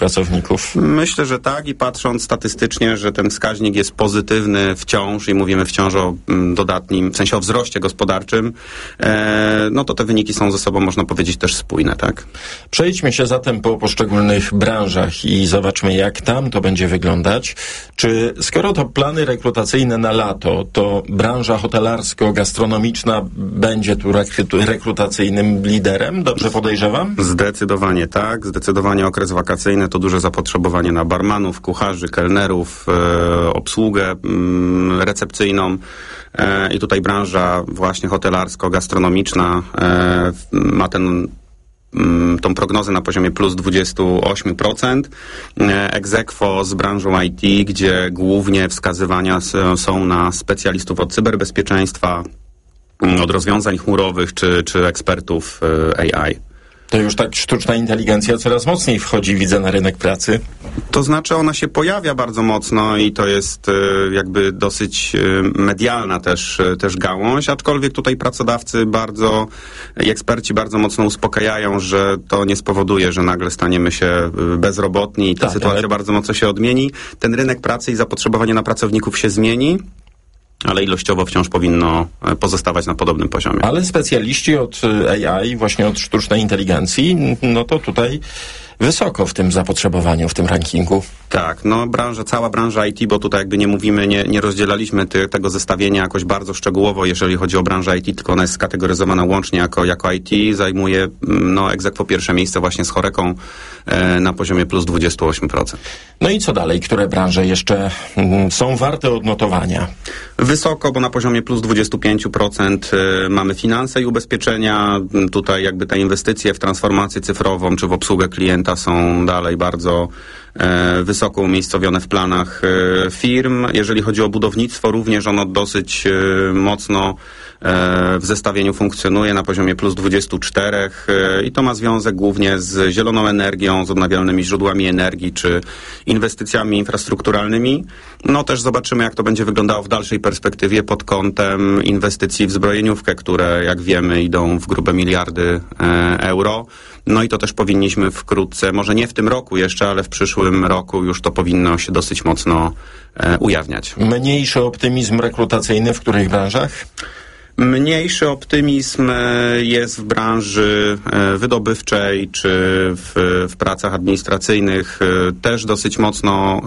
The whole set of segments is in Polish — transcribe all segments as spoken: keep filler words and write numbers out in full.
pracowników? Myślę, że tak i patrząc statystycznie, że ten wskaźnik jest pozytywny wciąż i mówimy wciąż o mm, dodatnim, w sensie o wzroście gospodarczym, e, no to te wyniki są ze sobą, można powiedzieć, też spójne, tak? Przejdźmy się zatem po poszczególnych branżach i zobaczmy, jak tam to będzie wyglądać. Czy skoro to plany rekrutacyjne na lato, to branża hotelarsko-gastronomiczna będzie tu rekrutacyjnym liderem? Dobrze podejrzewam? Zdecydowanie tak. Zdecydowanie okres wakacyjny to duże zapotrzebowanie na barmanów, kucharzy, kelnerów, e, obsługę mm, recepcyjną. E, I tutaj branża właśnie hotelarsko-gastronomiczna e, ma ten tą prognozę na poziomie plus dwadzieścia osiem procent. Ex aequo z branżą I T, gdzie głównie wskazywania są na specjalistów od cyberbezpieczeństwa, od rozwiązań chmurowych czy, czy ekspertów A I. To już tak sztuczna inteligencja coraz mocniej wchodzi, widzę, na rynek pracy. To znaczy ona się pojawia bardzo mocno i to jest jakby dosyć medialna też, też gałąź, aczkolwiek tutaj pracodawcy bardzo i eksperci bardzo mocno uspokajają, że to nie spowoduje, że nagle staniemy się bezrobotni i ta tak, sytuacja ale... bardzo mocno się odmieni. Ten rynek pracy i zapotrzebowanie na pracowników się zmieni, ale ilościowo wciąż powinno pozostawać na podobnym poziomie. Ale specjaliści od A I, właśnie od sztucznej inteligencji, no to tutaj wysoko w tym zapotrzebowaniu, w tym rankingu. Tak, no branża, cała branża I T, bo tutaj jakby nie mówimy, nie, nie rozdzielaliśmy ty, tego zestawienia jakoś bardzo szczegółowo, jeżeli chodzi o branżę I T, tylko ona jest skategoryzowana łącznie jako, jako I T, zajmuje no ex aequo pierwsze miejsce właśnie z Horeką e, na poziomie plus dwadzieścia osiem procent. No i co dalej? Które branże jeszcze mm, są warte odnotowania? Wysoko, bo na poziomie plus dwadzieścia pięć procent e, mamy finanse i ubezpieczenia. Tutaj jakby te inwestycje w transformację cyfrową czy w obsługę klienta są dalej bardzo e, wysoko umiejscowione w planach e, firm. Jeżeli chodzi o budownictwo, również ono dosyć e, mocno e, w zestawieniu funkcjonuje na poziomie plus dwadzieścia cztery e, i to ma związek głównie z zieloną energią, z odnawialnymi źródłami energii czy inwestycjami infrastrukturalnymi. No też zobaczymy, jak to będzie wyglądało w dalszej perspektywie pod kątem inwestycji w zbrojeniówkę, które jak wiemy idą w grube miliardy e, euro. No i to też powinniśmy wkrótce, może nie w tym roku jeszcze, ale w przyszłym roku już to powinno się dosyć mocno e, ujawniać. Mniejszy optymizm rekrutacyjny w których branżach? Mniejszy optymizm jest w branży wydobywczej czy w, w pracach administracyjnych. Też dosyć mocno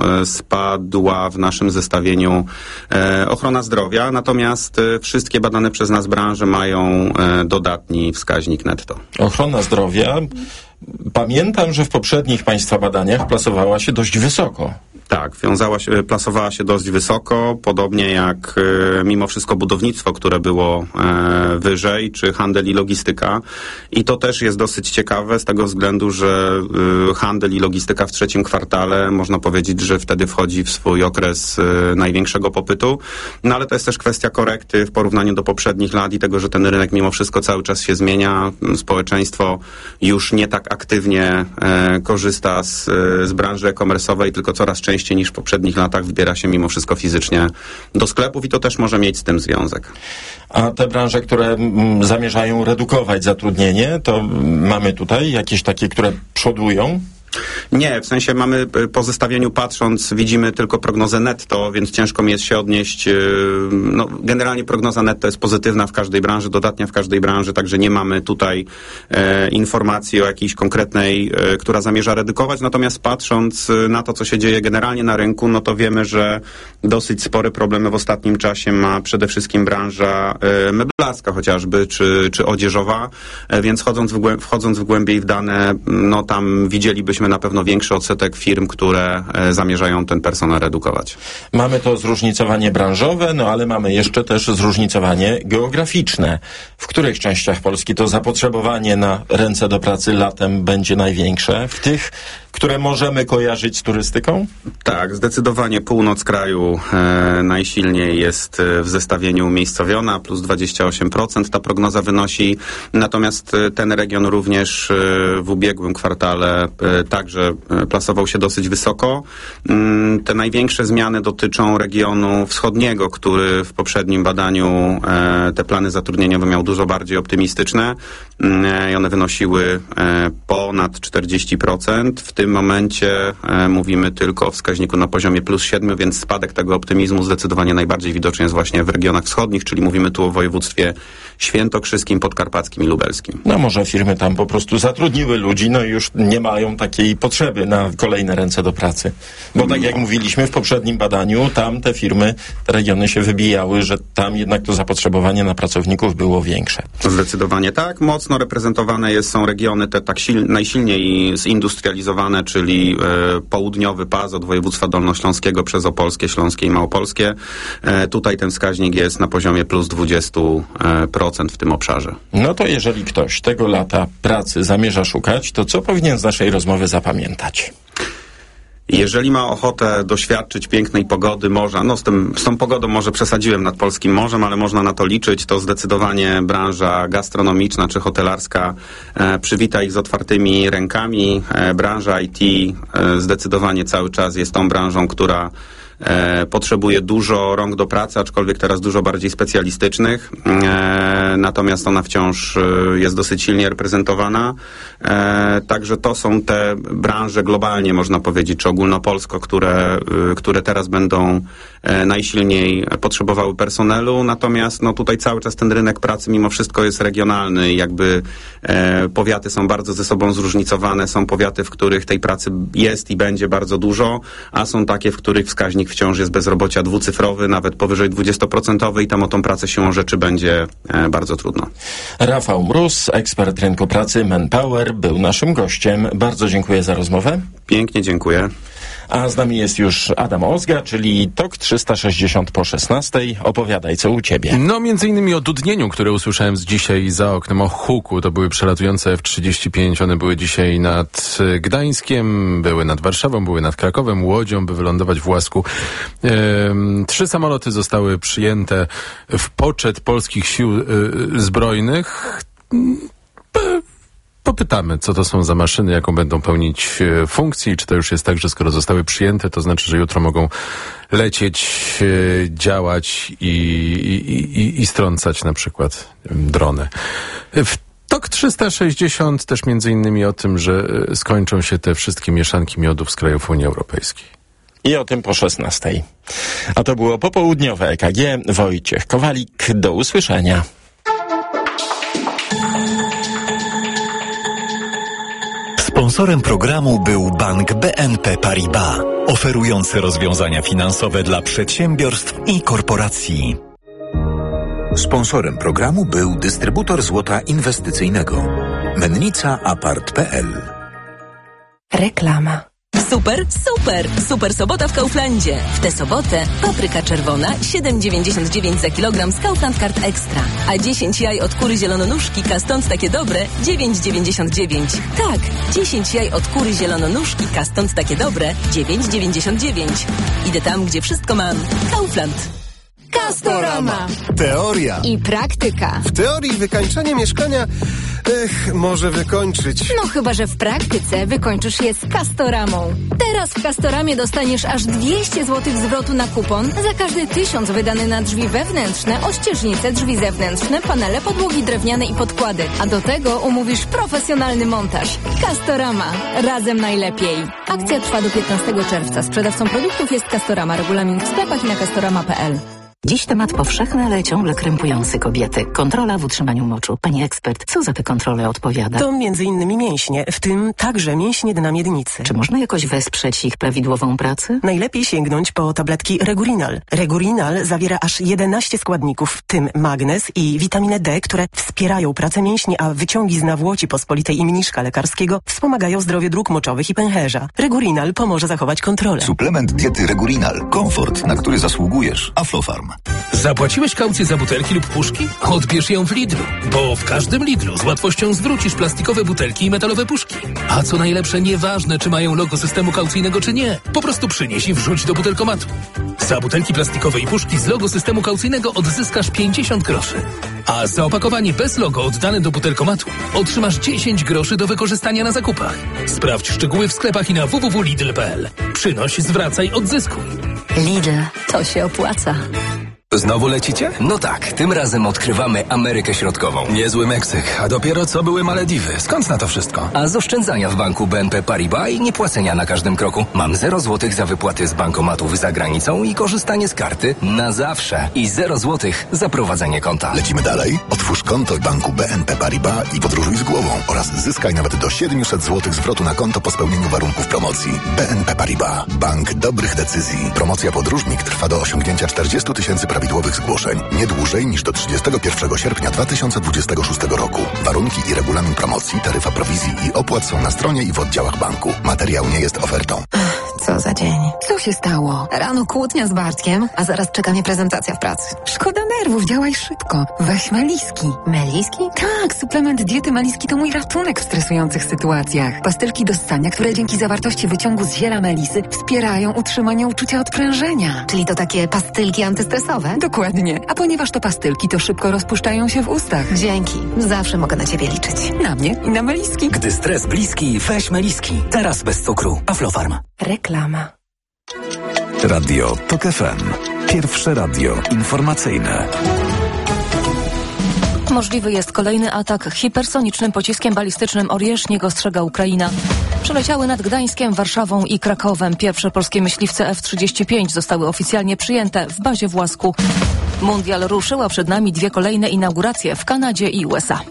spadła w naszym zestawieniu ochrona zdrowia, natomiast wszystkie badane przez nas branże mają dodatni wskaźnik netto. Ochrona zdrowia, pamiętam, że w poprzednich Państwa badaniach plasowała się dość wysoko. Tak, wiązała się, plasowała się dość wysoko, podobnie jak e, mimo wszystko budownictwo, które było e, wyżej, czy handel i logistyka. I to też jest dosyć ciekawe z tego względu, że e, handel i logistyka w trzecim kwartale, można powiedzieć, że wtedy wchodzi w swój okres e, największego popytu. No ale to jest też kwestia korekty w porównaniu do poprzednich lat i tego, że ten rynek mimo wszystko cały czas się zmienia. Społeczeństwo już nie tak aktywnie e, korzysta z, z branży e-commerce'owej, tylko coraz częściej niż w poprzednich latach wybiera się mimo wszystko fizycznie do sklepów i to też może mieć z tym związek. A te branże, które m, zamierzają redukować zatrudnienie, to mamy tutaj jakieś takie, które przodują? Nie, w sensie mamy po zestawieniu patrząc, widzimy tylko prognozę netto, więc ciężko mi jest się odnieść. No, generalnie prognoza netto jest pozytywna w każdej branży, dodatnia w każdej branży, także nie mamy tutaj e, informacji o jakiejś konkretnej, e, która zamierza redukować. Natomiast patrząc na to, co się dzieje generalnie na rynku, no to wiemy, że dosyć spore problemy w ostatnim czasie ma przede wszystkim branża e, meblarska chociażby, czy, czy odzieżowa, e, więc wchodząc w, głę- wchodząc w głębiej w dane, no tam widzielibyśmy na pewno większy odsetek firm, które e, zamierzają ten personel redukować. Mamy to zróżnicowanie branżowe, no ale mamy jeszcze też zróżnicowanie geograficzne. W których częściach Polski to zapotrzebowanie na ręce do pracy latem będzie największe? W tych, które możemy kojarzyć z turystyką? Tak, zdecydowanie północ kraju e, najsilniej jest w zestawieniu umiejscowiona, plus dwadzieścia osiem procent ta prognoza wynosi, natomiast ten region również e, w ubiegłym kwartale e, także plasował się dosyć wysoko. E, te największe zmiany dotyczą regionu wschodniego, który w poprzednim badaniu e, te plany zatrudnieniowe miał dużo bardziej optymistyczne e, i one wynosiły e, ponad czterdzieści procent, w tym tym momencie e, mówimy tylko o wskaźniku na poziomie plus siedem, więc spadek tego optymizmu zdecydowanie najbardziej widoczny jest właśnie w regionach wschodnich, czyli mówimy tu o województwie świętokrzyskim, podkarpackim i lubelskim. No może firmy tam po prostu zatrudniły ludzi, no i już nie mają takiej potrzeby na kolejne ręce do pracy. Bo tak jak mówiliśmy w poprzednim badaniu, tam te firmy, te regiony się wybijały, że tam jednak to zapotrzebowanie na pracowników było większe. Zdecydowanie tak. Mocno reprezentowane jest, są regiony te tak sil, najsilniej zindustrializowane, czyli e, południowy pas od województwa dolnośląskiego przez Opolskie, Śląskie i Małopolskie. E, tutaj ten wskaźnik jest na poziomie plus dwadzieścia procent w tym obszarze. No to jeżeli ktoś tego lata pracy zamierza szukać, to co powinien z naszej rozmowy zapamiętać? Jeżeli ma ochotę doświadczyć pięknej pogody, morza, no z, tym, z tą pogodą może przesadziłem nad polskim morzem, ale można na to liczyć, to zdecydowanie branża gastronomiczna czy hotelarska e, przywita ich z otwartymi rękami. E, branża I T e, zdecydowanie cały czas jest tą branżą, która E, potrzebuje dużo rąk do pracy, aczkolwiek teraz dużo bardziej specjalistycznych. E, natomiast ona wciąż e, jest dosyć silnie reprezentowana. E, także to są te branże globalnie, można powiedzieć, czy ogólnopolsko, które, e, które teraz będą e, najsilniej potrzebowały personelu. Natomiast no, tutaj cały czas ten rynek pracy mimo wszystko jest regionalny i jakby e, powiaty są bardzo ze sobą zróżnicowane. Są powiaty, w których tej pracy jest i będzie bardzo dużo, a są takie, w których wskaźnik wciąż jest bezrobocia dwucyfrowy, nawet powyżej dwudziestoprocentowy i tam o tą pracę siłą rzeczy będzie e, bardzo trudno. Rafał Mróz, ekspert rynku pracy Manpower, był naszym gościem. Bardzo dziękuję za rozmowę. Pięknie dziękuję. A z nami jest już Adam Ozga, czyli T O K trzysta sześćdziesiąt po szesnastej. Opowiadaj, co u ciebie. No, między innymi o dudnieniu, które usłyszałem z dzisiaj za oknem, o huku. To były przelatujące F trzydzieści pięć. One były dzisiaj nad Gdańskiem, były nad Warszawą, były nad Krakowem, Łodzią, by wylądować w Łasku. Ehm, trzy samoloty zostały przyjęte w poczet polskich sił y, zbrojnych. P- Popytamy, co to są za maszyny, jaką będą pełnić e, funkcję i czy to już jest tak, że skoro zostały przyjęte, to znaczy, że jutro mogą lecieć, e, działać i, i, i, i strącać na przykład wiem, drony. W T O K trzysta sześćdziesiąt też między innymi o tym, że e, skończą się te wszystkie mieszanki miodów z krajów Unii Europejskiej. I o tym po szesnastej. A to było popołudniowe E K G. Wojciech Kowalik. Do usłyszenia. Sponsorem programu był bank B N P Paribas, oferujący rozwiązania finansowe dla przedsiębiorstw i korporacji. Sponsorem programu był dystrybutor złota inwestycyjnego Mennica Apart kropka p l. Reklama. Super, super, super sobota w Kauflandzie. W tę sobotę papryka czerwona siedem dziewięćdziesiąt dziewięć za kilogram z Kaufland Card Extra. A dziesięć jaj od kury zielononóżki Kastąd takie dobre dziewięć dziewięćdziesiąt dziewięć. Tak, dziesięć jaj od kury zielononóżki Kastąd takie dobre dziewięć dziewięćdziesiąt dziewięć. Idę tam, gdzie wszystko mam. Kaufland. Castorama. Teoria. I praktyka. W teorii wykańczenie mieszkania, ech, może wykończyć. No chyba, że w praktyce wykończysz je z Castoramą. Teraz w Castoramie dostaniesz aż dwieście złotych zwrotu na kupon za każdy tysiąc wydany na drzwi wewnętrzne, ościeżnice, drzwi zewnętrzne, panele, podłogi drewniane i podkłady. A do tego umówisz profesjonalny montaż. Castorama. Razem najlepiej. Akcja trwa do piętnastego czerwca. Sprzedawcą produktów jest Castorama. Regulamin w sklepach i na castorama kropka p l. Dziś temat powszechny, ale ciągle krępujący kobiety. Kontrola w utrzymaniu moczu. Pani ekspert, co za tę kontrolę odpowiada? To między innymi mięśnie, w tym także mięśnie dna miednicy. Czy można jakoś wesprzeć ich prawidłową pracę? Najlepiej sięgnąć po tabletki Regurinal. Regurinal zawiera aż jedenaście składników, w tym magnez i witaminę D, które wspierają pracę mięśni, a wyciągi z nawłoci pospolitej i mniszka lekarskiego wspomagają zdrowie dróg moczowych i pęcherza. Regurinal pomoże zachować kontrolę. Suplement diety Regurinal. Komfort, na który zasługujesz. Aflofarm. Zapłaciłeś kaucję za butelki lub puszki? Odbierz ją w Lidlu, bo w każdym Lidlu z łatwością zwrócisz plastikowe butelki i metalowe puszki. A co najlepsze, nieważne czy mają logo systemu kaucyjnego czy nie, po prostu przynieś i wrzuć do butelkomatu. Za butelki plastikowe i puszki z logo systemu kaucyjnego odzyskasz pięćdziesiąt groszy. A za opakowanie bez logo oddane do butelkomatu otrzymasz dziesięć groszy do wykorzystania na zakupach. Sprawdź szczegóły w sklepach i na w w w kropka lidl kropka p l. Przynoś, zwracaj, odzyskuj. Lidl. To się opłaca. Znowu lecicie? No tak, tym razem odkrywamy Amerykę Środkową. Niezły Meksyk, a dopiero co były Malediwy. Skąd na to wszystko? A z oszczędzania w banku B N P Paribas i niepłacenia na każdym kroku. Mam zero złotych za wypłaty z bankomatów za granicą i korzystanie z karty na zawsze. I zero złotych za prowadzenie konta. Lecimy dalej. Otwórz konto w banku B N P Paribas i podróżuj z głową oraz zyskaj nawet do siedemset złotych zwrotu na konto po spełnieniu warunków promocji. B N P Paribas. Bank dobrych decyzji. Promocja Podróżnik trwa do osiągnięcia czterdzieści tysięcy prawidłowych zgłoszeń. Nie dłużej niż do trzydziestego pierwszego sierpnia dwa tysiące dwudziestego szóstego roku. Warunki i regulamin promocji, taryfa prowizji i opłat są na stronie i w oddziałach banku. Materiał nie jest ofertą. Co za dzień. Co się stało? Rano kłótnia z Bartkiem, a zaraz czeka mnie prezentacja w pracy. Szkoda nerwów, działaj szybko. Weź Meliski. Meliski? Tak, suplement diety Meliski to mój ratunek w stresujących sytuacjach. Pastylki do ssania, które dzięki zawartości wyciągu z ziela melisy wspierają utrzymanie uczucia odprężenia. Czyli to takie pastylki antystresowe? Dokładnie. A ponieważ to pastylki, to szybko rozpuszczają się w ustach. Dzięki. Zawsze mogę na ciebie liczyć. Na mnie i na Meliski. Gdy stres bliski, weź Meliski. Teraz bez cukru. Aflofarm. Reklama. Radio TOK F M. Pierwsze radio informacyjne. Możliwy jest kolejny atak hipersonicznym pociskiem balistycznym Oriesznik, ostrzega Ukraina. Przeleciały nad Gdańskiem, Warszawą i Krakowem. Pierwsze polskie myśliwce F trzydzieści pięć zostały oficjalnie przyjęte w bazie w Łasku. Mundial ruszył, a przed nami dwie kolejne inauguracje w Kanadzie i U S A.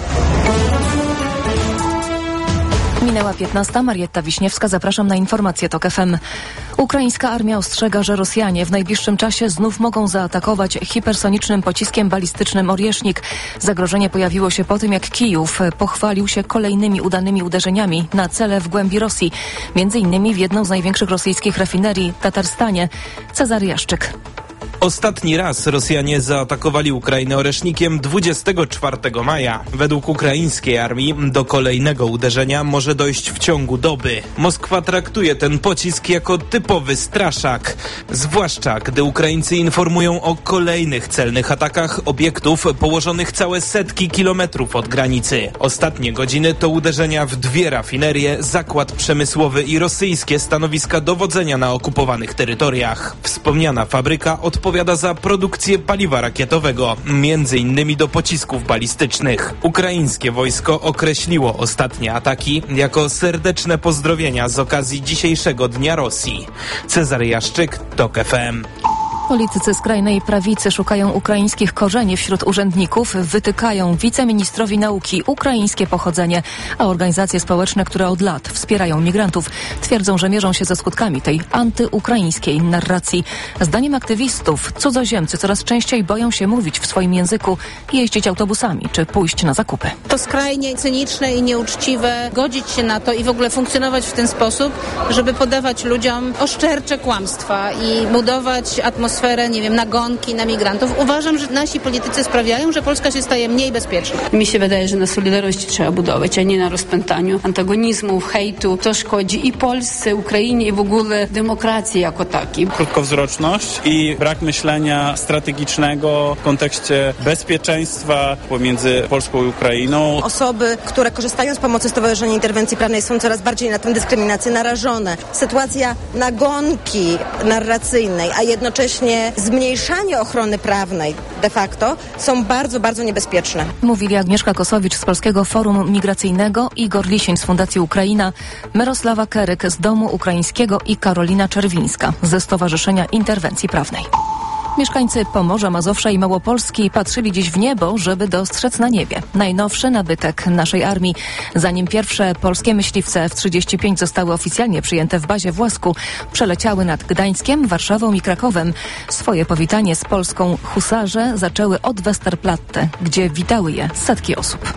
Minęła piętnasta. Marietta Wiśniewska. Zapraszam na informacje TOK F M. Ukraińska armia ostrzega, że Rosjanie w najbliższym czasie znów mogą zaatakować hipersonicznym pociskiem balistycznym Oriesznik. Zagrożenie pojawiło się po tym, jak Kijów pochwalił się kolejnymi udanymi uderzeniami na cele w głębi Rosji. Między innymi w jedną z największych rosyjskich rafinerii w Tatarstanie. Cezary Jaszczyk. Ostatni raz Rosjanie zaatakowali Ukrainę Oresznikiem dwudziestego czwartego maja. Według ukraińskiej armii do kolejnego uderzenia może dojść w ciągu doby. Moskwa traktuje ten pocisk jako typowy straszak. Zwłaszcza gdy Ukraińcy informują o kolejnych celnych atakach obiektów położonych całe setki kilometrów od granicy. Ostatnie godziny to uderzenia w dwie rafinerie, zakład przemysłowy i rosyjskie stanowiska dowodzenia na okupowanych terytoriach. Wspomniana fabryka odpowiada odpowiada za produkcję paliwa rakietowego, między innymi do pocisków balistycznych. Ukraińskie wojsko określiło ostatnie ataki jako serdeczne pozdrowienia z okazji dzisiejszego Dnia Rosji. Cezary Jaszczyk, TOK F M. Politycy skrajnej prawicy szukają ukraińskich korzeni wśród urzędników, wytykają wiceministrowi nauki ukraińskie pochodzenie, a organizacje społeczne, które od lat wspierają migrantów, twierdzą, że mierzą się ze skutkami tej antyukraińskiej narracji. Zdaniem aktywistów cudzoziemcy coraz częściej boją się mówić w swoim języku, jeździć autobusami czy pójść na zakupy. To skrajnie cyniczne i nieuczciwe godzić się na to i w ogóle funkcjonować w ten sposób, żeby podawać ludziom oszczercze kłamstwa i budować atmosferę sferę, nie wiem, nagonki na migrantów. Uważam, że nasi politycy sprawiają, że Polska się staje mniej bezpieczna. Mi się wydaje, że na solidarności trzeba budować, a nie na rozpętaniu antagonizmu, hejtu. To szkodzi i Polsce, Ukrainie i w ogóle demokracji jako takiej. Krótkowzroczność i brak myślenia strategicznego w kontekście bezpieczeństwa pomiędzy Polską i Ukrainą. Osoby, które korzystają z pomocy Stowarzyszenia Interwencji Prawnej, są coraz bardziej na tę dyskryminację narażone. Sytuacja nagonki narracyjnej, a jednocześnie zmniejszanie ochrony prawnej de facto są bardzo, bardzo niebezpieczne. Mówili Agnieszka Kosowicz z Polskiego Forum Migracyjnego, Igor Lisień z Fundacji Ukraina, Mirosława Keryk z Domu Ukraińskiego i Karolina Czerwińska ze Stowarzyszenia Interwencji Prawnej. Mieszkańcy Pomorza, Mazowsza i Małopolski patrzyli dziś w niebo, żeby dostrzec na niebie najnowszy nabytek naszej armii. Zanim pierwsze polskie myśliwce F trzydzieści pięć zostały oficjalnie przyjęte w bazie w Łasku, przeleciały nad Gdańskiem, Warszawą i Krakowem. Swoje powitanie z Polską husarze zaczęły od Westerplatte, gdzie witały je setki osób.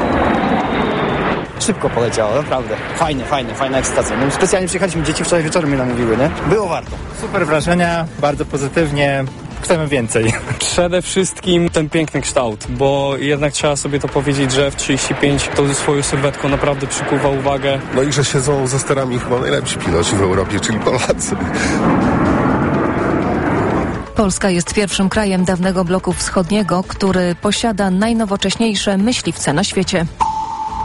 Szybko poleciało, naprawdę. Fajnie, fajnie, fajna ekscytacja. No, specjalnie przyjechaliśmy, dzieci wczoraj wieczorem mnie namówiły, nie? Było warto. Super wrażenia, bardzo pozytywnie. Chcemy więcej. Przede wszystkim ten piękny kształt, bo jednak trzeba sobie to powiedzieć, że F trzydzieści pięć to ze swoją sylwetką naprawdę przykuwa uwagę. No i że siedzą za sterami chyba najlepsi piloci w Europie, czyli Polacy. Polska jest pierwszym krajem dawnego bloku wschodniego, który posiada najnowocześniejsze myśliwce na świecie.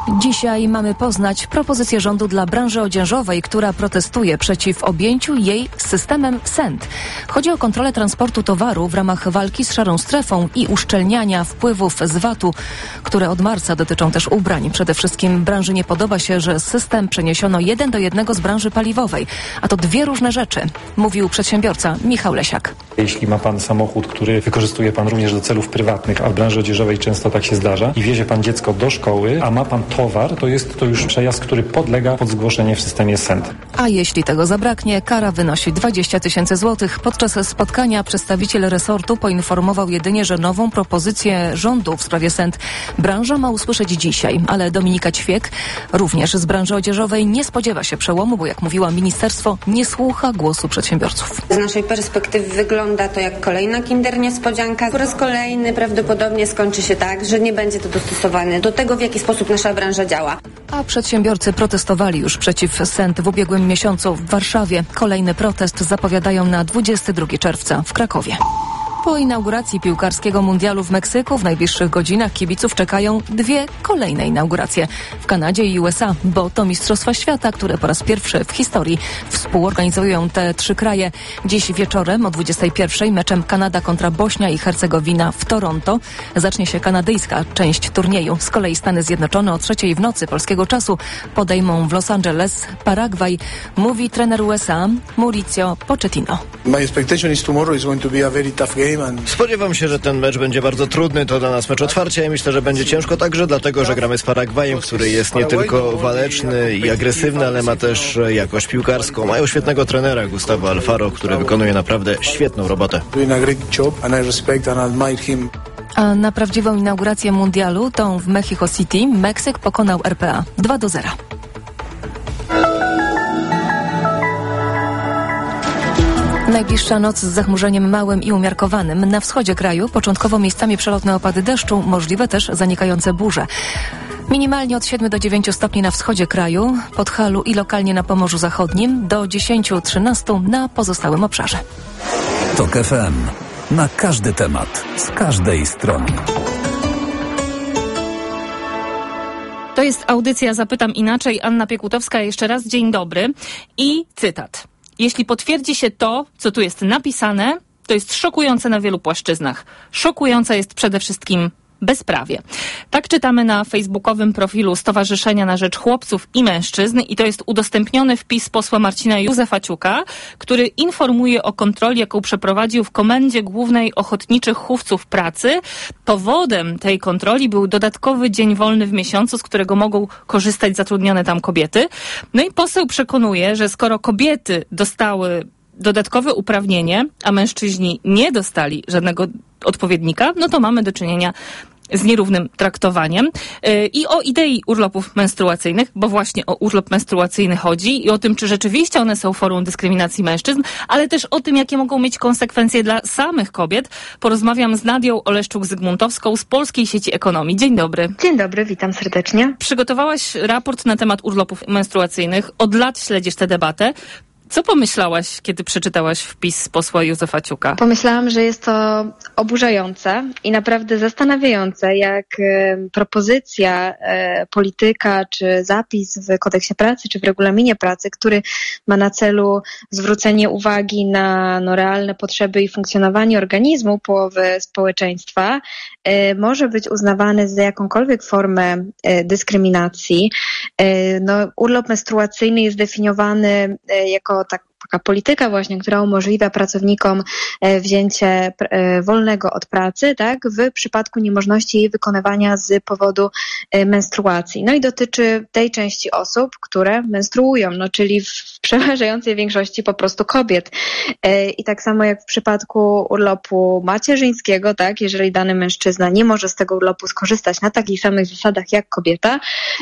Dzisiaj mamy poznać propozycję rządu dla branży odzieżowej, która protestuje przeciw objęciu jej systemem S E N T. Chodzi o kontrolę transportu towaru w ramach walki z szarą strefą i uszczelniania wpływów z V A T-u, które od marca dotyczą też ubrań. Przede wszystkim branży nie podoba się, że system przeniesiono jeden do jednego z branży paliwowej. A to dwie różne rzeczy, mówił przedsiębiorca Michał Lesiak. Jeśli ma pan samochód, który wykorzystuje pan również do celów prywatnych, a w branży odzieżowej często tak się zdarza, i wiezie pan dziecko do szkoły, a ma pan towar, to jest to już przejazd, który podlega pod zgłoszenie w systemie S E N T. A jeśli tego zabraknie, kara wynosi dwadzieścia tysięcy złotych. Podczas spotkania przedstawiciel resortu poinformował jedynie, że nową propozycję rządu w sprawie S E N T branża ma usłyszeć dzisiaj, ale Dominika Ćwiek, również z branży odzieżowej, nie spodziewa się przełomu, bo jak mówiła ministerstwo, nie słucha głosu przedsiębiorców. Z naszej perspektywy wygląda to jak kolejna Kinder Niespodzianka. Po raz kolejny prawdopodobnie skończy się tak, że nie będzie to dostosowane do tego, w jaki sposób nasza branża działa. A przedsiębiorcy protestowali już przeciw S E N T w ubiegłym miesiącu w Warszawie. Kolejny protest zapowiadają na dwudziestego drugiego czerwca w Krakowie. Po inauguracji piłkarskiego mundialu w Meksyku w najbliższych godzinach kibiców czekają dwie kolejne inauguracje w Kanadzie i U S A, bo to Mistrzostwa Świata, które po raz pierwszy w historii współorganizują te trzy kraje. Dziś wieczorem o dwudziestej pierwszej meczem Kanada kontra Bośnia i Hercegowina w Toronto. Zacznie się kanadyjska część turnieju. Z kolei Stany Zjednoczone o trzeciej w nocy polskiego czasu podejmą w Los Angeles Paragwaj, mówi trener U S A Mauricio Pochettino. My expectation is tomorrow is going to be a very tough game. Spodziewam się, że ten mecz będzie bardzo trudny. To dla nas mecz otwarcia i myślę, że będzie ciężko także dlatego, że gramy z Paragwajem, który jest nie tylko waleczny i agresywny, ale ma też jakość piłkarską. Mają świetnego trenera Gustavo Alfaro, który wykonuje naprawdę świetną robotę. A na prawdziwą inaugurację mundialu, tą w Mexico City, Meksyk pokonał R P A dwa do zera. Najbliższa noc z zachmurzeniem małym i umiarkowanym. Na wschodzie kraju początkowo miejscami przelotne opady deszczu, możliwe też zanikające burze. Minimalnie od siedmiu do dziewięciu stopni na wschodzie kraju, Podhalu i lokalnie na Pomorzu Zachodnim, do dziesięciu do trzynastu na pozostałym obszarze. TOK F M. Na każdy temat, z każdej strony. To jest audycja Zapytam Inaczej. Anna Piekutowska, jeszcze raz dzień dobry. I cytat. Jeśli potwierdzi się to, co tu jest napisane, to jest szokujące na wielu płaszczyznach. Szokujące jest przede wszystkim bezprawie. Tak czytamy na facebookowym profilu Stowarzyszenia na Rzecz Chłopców i Mężczyzn i to jest udostępniony wpis posła Marcina Józefaciuka, który informuje o kontroli, jaką przeprowadził w Komendzie Głównej Ochotniczych Chówców Pracy. Powodem tej kontroli był dodatkowy dzień wolny w miesiącu, z którego mogą korzystać zatrudnione tam kobiety. No i poseł przekonuje, że skoro kobiety dostały dodatkowe uprawnienie, a mężczyźni nie dostali żadnego odpowiednika, no to mamy do czynienia z nierównym traktowaniem. I o idei urlopów menstruacyjnych, bo właśnie o urlop menstruacyjny chodzi i o tym, czy rzeczywiście one są formą dyskryminacji mężczyzn, ale też o tym, jakie mogą mieć konsekwencje dla samych kobiet. Porozmawiam z Nadią Oleszczuk-Zygmuntowską z Polskiej Sieci Ekonomii. Dzień dobry. Dzień dobry, witam serdecznie. Przygotowałaś raport na temat urlopów menstruacyjnych. Od lat śledzisz tę debatę. Co pomyślałaś, kiedy przeczytałaś wpis posła Józefaciuka? Pomyślałam, że jest to oburzające i naprawdę zastanawiające, jak e, propozycja e, polityka czy zapis w kodeksie pracy czy w regulaminie pracy, który ma na celu zwrócenie uwagi na no, realne potrzeby i funkcjonowanie organizmu połowy społeczeństwa, e, może być uznawany za jakąkolwiek formę e, dyskryminacji. E, no, urlop menstruacyjny jest definiowany e, jako tak, taka polityka właśnie, która umożliwia pracownikom wzięcie wolnego od pracy, tak, w przypadku niemożności jej wykonywania z powodu menstruacji. No i dotyczy tej części osób, które menstruują, no czyli w przeważającej większości po prostu kobiet. I tak samo jak w przypadku urlopu macierzyńskiego, tak, jeżeli dany mężczyzna nie może z tego urlopu skorzystać na takich samych zasadach jak kobieta,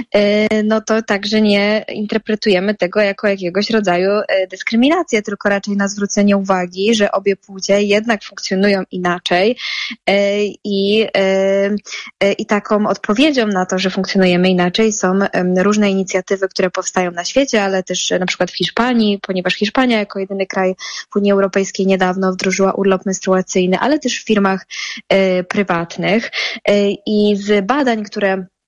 no to także nie interpretujemy tego jako jakiegoś rodzaju dyskryminację, tylko raczej na zwrócenie uwagi, że obie płcie jednak funkcjonują inaczej i, i taką odpowiedzią na to, że funkcjonujemy inaczej, są różne inicjatywy, które powstają na świecie, ale też na przykład w Hiszpanii, ponieważ Hiszpania jako jedyny kraj w Unii Europejskiej niedawno wdrożyła urlop menstruacyjny, ale też w firmach prywatnych. I z badań, które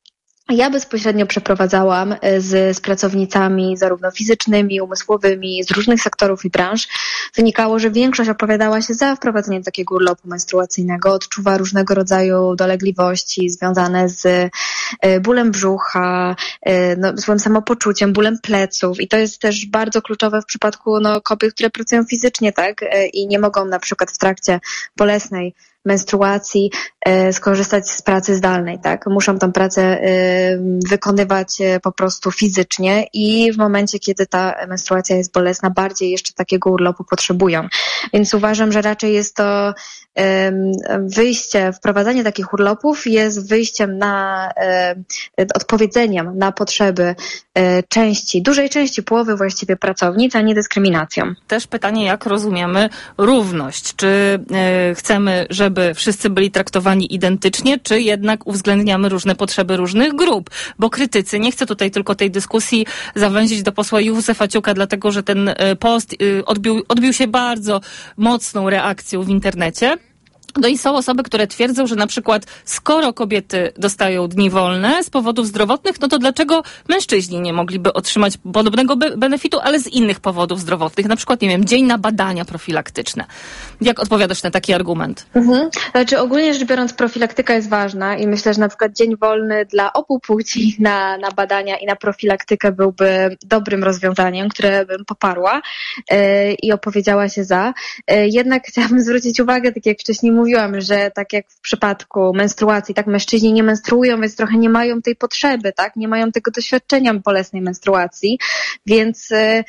Ja bezpośrednio przeprowadzałam z, z pracownicami zarówno fizycznymi, umysłowymi, z różnych sektorów i branż. Wynikało, że większość opowiadała się za wprowadzeniem takiego urlopu menstruacyjnego, odczuwa różnego rodzaju dolegliwości związane z bólem brzucha, no, złym samopoczuciem, bólem pleców i to jest też bardzo kluczowe w przypadku no, kobiet, które pracują fizycznie, tak, i nie mogą na przykład w trakcie bolesnej menstruacji e, skorzystać z pracy zdalnej, tak? Muszą tą pracę e, wykonywać e, po prostu fizycznie i w momencie, kiedy ta menstruacja jest bolesna, bardziej jeszcze takiego urlopu potrzebują. Więc uważam, że raczej jest to e, wyjście, wprowadzanie takich urlopów jest wyjściem na e, odpowiedzeniem na potrzeby e, części, dużej części połowy właściwie pracownic, a nie dyskryminacją. Też pytanie, jak rozumiemy równość? Czy e, chcemy, żeby żeby wszyscy byli traktowani identycznie, czy jednak uwzględniamy różne potrzeby różnych grup? Bo krytycy, nie chcę tutaj tylko tej dyskusji zawęzić do posła Józefa Ciuka, dlatego że ten post odbił, odbił się bardzo mocną reakcją w internecie. No i są osoby, które twierdzą, że na przykład skoro kobiety dostają dni wolne z powodów zdrowotnych, no to dlaczego mężczyźni nie mogliby otrzymać podobnego be- benefitu, ale z innych powodów zdrowotnych? Na przykład, nie wiem, dzień na badania profilaktyczne. Jak odpowiadasz na taki argument? Mhm. Znaczy ogólnie rzecz biorąc profilaktyka jest ważna i myślę, że na przykład dzień wolny dla obu płci na, na badania i na profilaktykę byłby dobrym rozwiązaniem, które bym poparła yy, i opowiedziała się za. Yy, jednak chciałabym zwrócić uwagę, tak jak wcześniej mówiłam, że tak jak w przypadku menstruacji, tak mężczyźni nie menstruują, więc trochę nie mają tej potrzeby, tak? Nie mają tego doświadczenia bolesnej menstruacji, więc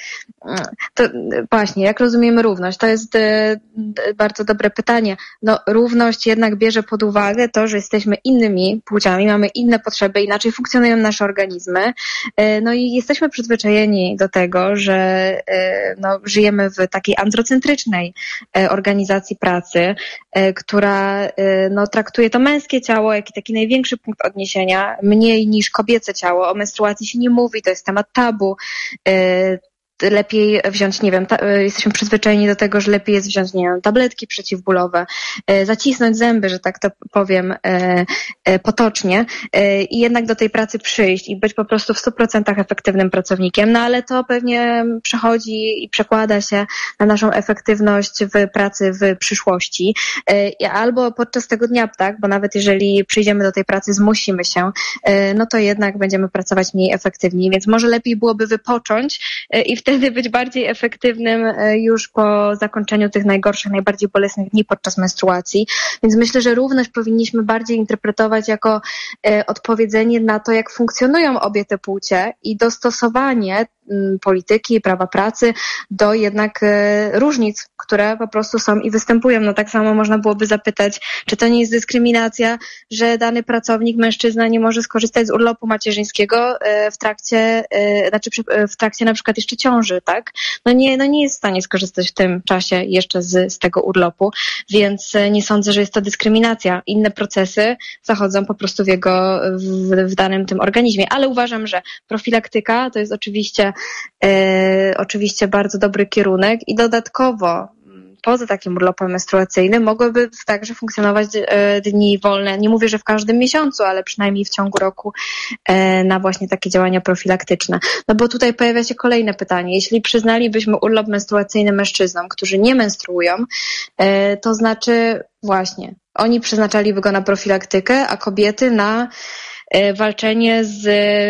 to właśnie, jak rozumiemy równość? To jest bardzo dobre pytanie. No, równość jednak bierze pod uwagę to, że jesteśmy innymi płciami, mamy inne potrzeby, inaczej funkcjonują nasze organizmy, no i jesteśmy przyzwyczajeni do tego, że no, żyjemy w takiej androcentrycznej organizacji pracy, która no, traktuje to męskie ciało, jak i taki największy punkt odniesienia, mniej niż kobiece ciało. O menstruacji się nie mówi, to jest temat tabu. Lepiej wziąć, nie wiem, ta, jesteśmy przyzwyczajeni do tego, że lepiej jest wziąć, nie wiem, tabletki przeciwbólowe, e, zacisnąć zęby, że tak to powiem e, e, potocznie e, i jednak do tej pracy przyjść i być po prostu w stu procentach efektywnym pracownikiem, no ale to pewnie przechodzi i przekłada się na naszą efektywność w pracy w przyszłości e, albo podczas tego dnia, tak, bo nawet jeżeli przyjdziemy do tej pracy, zmusimy się, e, no to jednak będziemy pracować mniej efektywnie, więc może lepiej byłoby wypocząć e, i wtedy wtedy być bardziej efektywnym już po zakończeniu tych najgorszych, najbardziej bolesnych dni podczas menstruacji. Więc myślę, że równość powinniśmy bardziej interpretować jako odpowiedzenie na to, jak funkcjonują obie te płcie i dostosowanie polityki, prawa pracy do jednak różnic, które po prostu są i występują. No tak samo można byłoby zapytać, czy to nie jest dyskryminacja, że dany pracownik, mężczyzna nie może skorzystać z urlopu macierzyńskiego w trakcie, znaczy w trakcie na przykład jeszcze ciąży, tak? No nie, no nie jest w stanie skorzystać w tym czasie jeszcze z, z tego urlopu, więc nie sądzę, że jest to dyskryminacja. Inne procesy zachodzą po prostu w jego, w, w danym tym organizmie, ale uważam, że profilaktyka to jest oczywiście E, oczywiście bardzo dobry kierunek i dodatkowo poza takim urlopem menstruacyjnym mogłyby także funkcjonować e, dni wolne. Nie mówię, że w każdym miesiącu, ale przynajmniej w ciągu roku e, na właśnie takie działania profilaktyczne. No bo tutaj pojawia się kolejne pytanie. Jeśli przyznalibyśmy urlop menstruacyjny mężczyznom, którzy nie menstruują, e, to znaczy właśnie, oni przeznaczaliby go na profilaktykę, a kobiety na walczenie z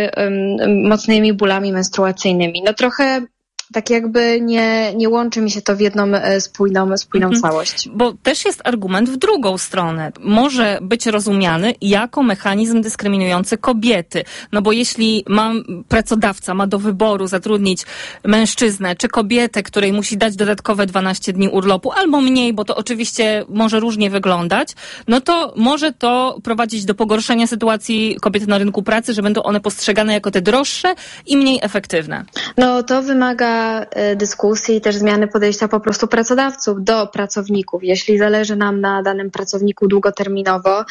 um, mocnymi bólami menstruacyjnymi. No trochę tak jakby nie, nie łączy mi się to w jedną spójną, spójną mhm. całość. Bo też jest argument w drugą stronę. Może być rozumiany jako mechanizm dyskryminujący kobiety. No bo jeśli ma, pracodawca ma do wyboru zatrudnić mężczyznę czy kobietę, której musi dać dodatkowe dwanaście dni urlopu, albo mniej, bo to oczywiście może różnie wyglądać, no to może to prowadzić do pogorszenia sytuacji kobiet na rynku pracy, że będą one postrzegane jako te droższe i mniej efektywne. No to wymaga wymaga dyskusji i też zmiany podejścia po prostu pracodawców do pracowników. Jeśli zależy nam na danym pracowniku długoterminowo,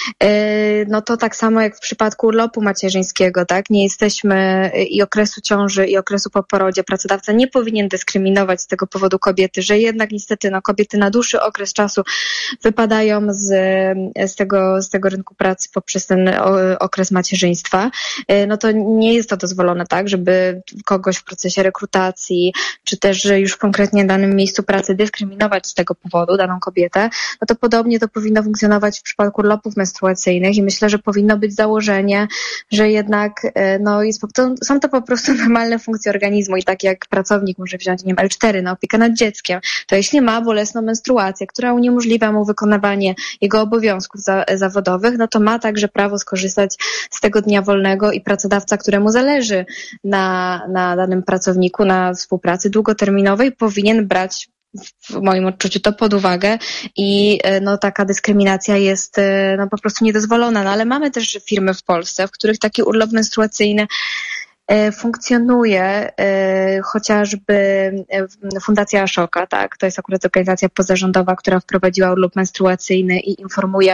no to tak samo jak w przypadku urlopu macierzyńskiego, tak? Nie jesteśmy i okresu ciąży, i okresu po porodzie. Pracodawca nie powinien dyskryminować z tego powodu kobiety, że jednak niestety no, kobiety na dłuższy okres czasu wypadają z, z, tego, z tego rynku pracy poprzez ten okres macierzyństwa. No to nie jest to dozwolone, tak? Żeby kogoś w procesie rekrutacji, czy też już konkretnie w danym miejscu pracy dyskryminować z tego powodu daną kobietę, no to podobnie to powinno funkcjonować w przypadku urlopów menstruacyjnych i myślę, że powinno być założenie, że jednak no, jest, to, są to po prostu normalne funkcje organizmu i tak jak pracownik może wziąć, nie wiem, el cztery na opiekę nad dzieckiem, to jeśli ma bolesną menstruację, która uniemożliwia mu wykonywanie jego obowiązków za, zawodowych, no to ma także prawo skorzystać z tego dnia wolnego i pracodawca, któremu zależy na, na danym pracowniku, na współpracy długoterminowej, powinien brać w moim odczuciu to pod uwagę i no taka dyskryminacja jest no po prostu niedozwolona. No ale mamy też firmy w Polsce, w których taki urlop menstruacyjny funkcjonuje, chociażby Fundacja Ashoka, tak, to jest akurat organizacja pozarządowa, która wprowadziła urlop menstruacyjny i informuje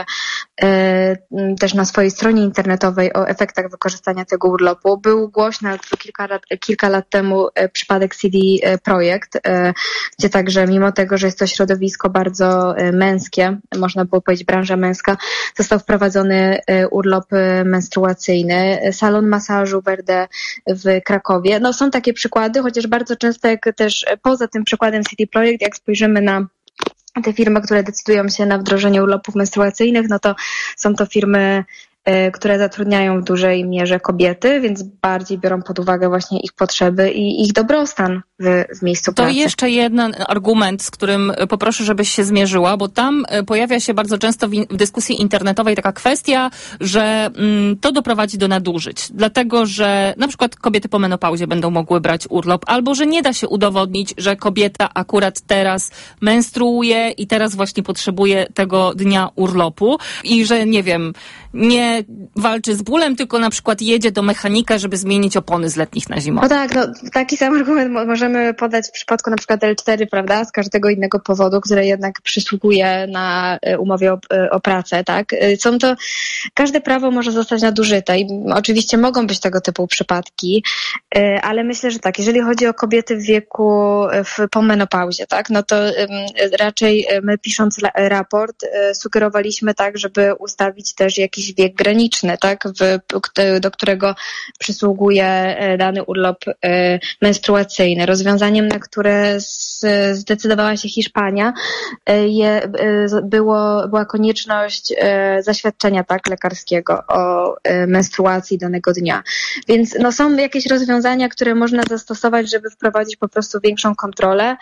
też na swojej stronie internetowej o efektach wykorzystania tego urlopu. Był głośny kilka lat, kilka lat temu przypadek C D Projekt, gdzie także mimo tego, że jest to środowisko bardzo męskie, można było powiedzieć branża męska, został wprowadzony urlop menstruacyjny. Salon masażu Verde w Krakowie. No są takie przykłady, chociaż bardzo często jak też poza tym przykładem C D Projekt, jak spojrzymy na te firmy, które decydują się na wdrożenie urlopów menstruacyjnych, no to są to firmy, które zatrudniają w dużej mierze kobiety, więc bardziej biorą pod uwagę właśnie ich potrzeby i ich dobrostan w, w miejscu to pracy. To jeszcze jeden argument, z którym poproszę, żebyś się zmierzyła, bo tam pojawia się bardzo często w, in, w dyskusji internetowej taka kwestia, że mm, to doprowadzi do nadużyć. Dlatego, że na przykład kobiety po menopauzie będą mogły brać urlop, albo że nie da się udowodnić, że kobieta akurat teraz menstruuje i teraz właśnie potrzebuje tego dnia urlopu i że, nie wiem, nie walczy z bólem, tylko na przykład jedzie do mechanika, żeby zmienić opony z letnich na zimowe. No tak, no, taki sam argument możemy podać w przypadku na przykład el cztery, prawda, z każdego innego powodu, który jednak przysługuje na umowie o, o pracę, tak. Są to, każde prawo może zostać nadużyte i oczywiście mogą być tego typu przypadki, ale myślę, że tak, jeżeli chodzi o kobiety w wieku w, po menopauzie, tak, no to raczej my pisząc raport sugerowaliśmy tak, żeby ustawić też jakiś wiek graniczny, tak, w, do którego przysługuje dany urlop menstruacyjny. Rozwiązaniem, na które zdecydowała się Hiszpania, je, było, była konieczność zaświadczenia, tak, lekarskiego o menstruacji danego dnia. Więc no, są jakieś rozwiązania, które można zastosować, żeby wprowadzić po prostu większą kontrolę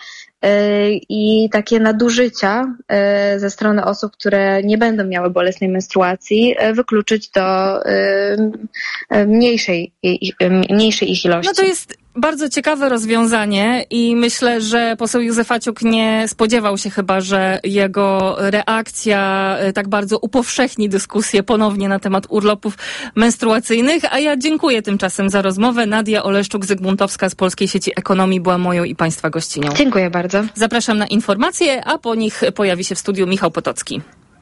i takie nadużycia ze strony osób, które nie będą miały bolesnej menstruacji, wykluczyć do mniejszej, mniejszej ich ilości. No to jest bardzo ciekawe rozwiązanie i myślę, że poseł Józef Aciuk nie spodziewał się chyba, że jego reakcja tak bardzo upowszechni dyskusję ponownie na temat urlopów menstruacyjnych, a ja dziękuję tymczasem za rozmowę. Nadia Oleszczuk-Zygmuntowska z Polskiej Sieci Ekonomii była moją i Państwa gościnią. Dziękuję bardzo. Zapraszam na informacje, a po nich pojawi się w studiu Michał Potocki.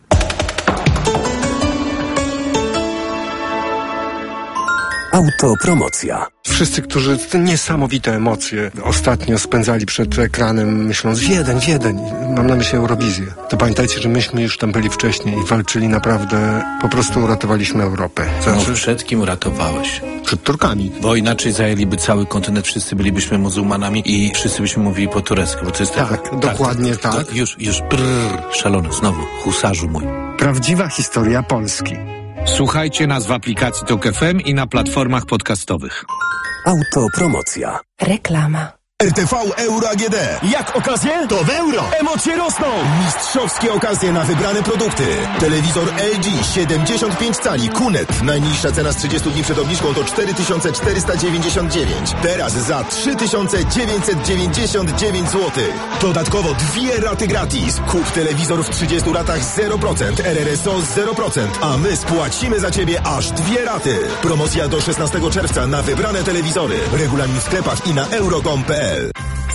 Autopromocja. Wszyscy, którzy te niesamowite emocje ostatnio spędzali przed ekranem, myśląc Wiedeń, Wiedeń, mam na myśli Eurowizję, to pamiętajcie, że myśmy już tam byli wcześniej i walczyli naprawdę, po prostu uratowaliśmy Europę. Znaczy... No, przed kim uratowałeś? Przed Turkami. Bo inaczej zajęliby cały kontynent, wszyscy bylibyśmy muzułmanami i wszyscy byśmy mówili po turecku, bo to jest tak, tak dokładnie tak. tak. tak? Już, już, brrr, szalony, znowu, husarzu mój. Prawdziwa historia Polski. Słuchajcie nas w aplikacji Tok F M i na platformach podcastowych. Autopromocja. Reklama. R T V Euro A G D. Jak okazje? To w euro. Emocje rosną. Mistrzowskie okazje na wybrane produkty. Telewizor L G siedemdziesiąt pięć cali Q N E T. Najniższa cena z trzydziestu dni przed obniżką to cztery tysiące czterysta dziewięćdziesiąt dziewięć. Teraz za trzy tysiące dziewięćset dziewięćdziesiąt dziewięć złotych. Dodatkowo dwie raty gratis. Kup telewizor w trzydziestu ratach zero procent. R R S O zero procent. A my spłacimy za Ciebie aż dwie raty. Promocja do szesnastego czerwca na wybrane telewizory. Regulamin w sklepach i na euro kropka com kropka p l. l.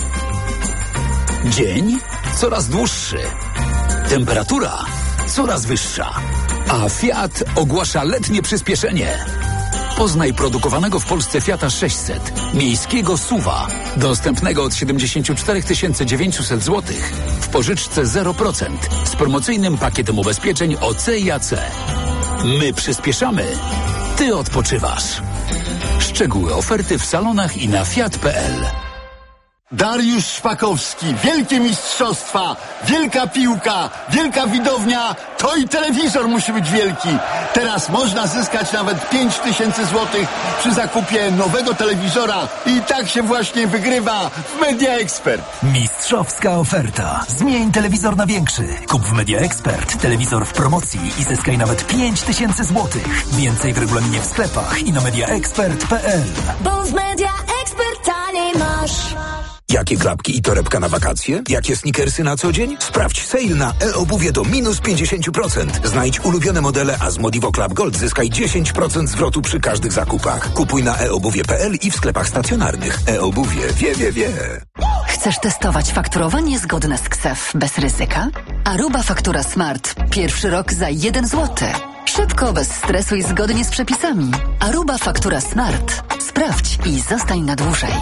Dzień coraz dłuższy. Temperatura coraz wyższa. A Fiat ogłasza letnie przyspieszenie. Poznaj produkowanego w Polsce Fiata sześćset, miejskiego SUV-a, dostępnego od siedemdziesiąt cztery tysiące dziewięćset złotych w pożyczce zero procent z promocyjnym pakietem ubezpieczeń O C i A C. My przyspieszamy, ty odpoczywasz. Szczegóły oferty w salonach i na fiat kropka p l. Dariusz Szpakowski, wielkie mistrzostwa, wielka piłka, wielka widownia, to i telewizor musi być wielki. Teraz można zyskać nawet pięć tysięcy złotych przy zakupie nowego telewizora i tak się właśnie wygrywa w Media Expert. Mistrzowska oferta. Zmień telewizor na większy. Kup w Media Expert telewizor w promocji i zyskaj nawet pięć tysięcy złotych. Więcej w regulaminie w sklepach i na media expert kropka p l. Bo w Media Expert taniej masz. Jakie klapki i torebka na wakacje? Jakie sneakersy na co dzień? Sprawdź sale na e-obuwie do minus pięćdziesiąt procent. Znajdź ulubione modele, a z Modivo Club Gold zyskaj dziesięć procent zwrotu przy każdych zakupach. Kupuj na e obuwie kropka p l i w sklepach stacjonarnych. E-obuwie wie, wie, wie. Chcesz testować fakturowanie zgodne z K S E F bez ryzyka? Aruba Faktura Smart. Pierwszy rok za jeden złoty. Szybko, bez stresu i zgodnie z przepisami. Aruba Faktura Smart. Sprawdź i zostań na dłużej.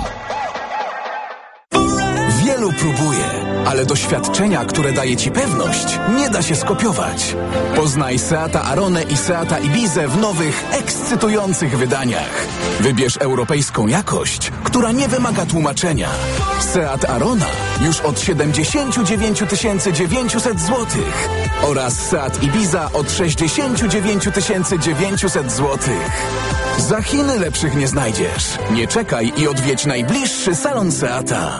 Wielu próbuje, ale doświadczenia, które daje Ci pewność, nie da się skopiować. Poznaj Seata Aronę i Seata Ibizę w nowych, ekscytujących wydaniach. Wybierz europejską jakość, która nie wymaga tłumaczenia. Seat Arona już od siedemdziesiąt dziewięć tysięcy dziewięćset złotych oraz Seat Ibiza od sześćdziesiąt dziewięć tysięcy dziewięćset złotych. Za Chiny lepszych nie znajdziesz. Nie czekaj i odwiedź najbliższy salon Seata.